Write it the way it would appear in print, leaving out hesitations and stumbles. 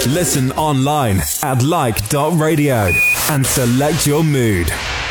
Listen online at like.radio and select your mood.